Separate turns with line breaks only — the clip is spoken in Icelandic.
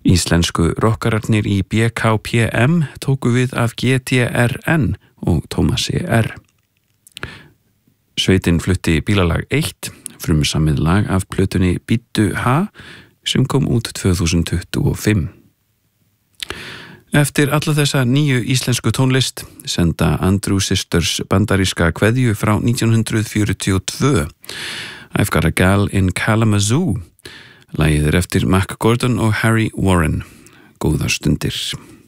Íslensku rokkararnir í BKPM tóku við af GTRN og Tómasi R. Sveitin flutti bílalag 1, frumsamið lag af plötunni Bíddu ha, sem kom út 2025. Eftir alla þessa nýju íslensku tónlist senda Andrew Sisters bandaríska kveðju frá 1942. I've Got a Gal in Kalamazoo. Lagið eftir Mac Gordon og Harry Warren. Góðar stundir.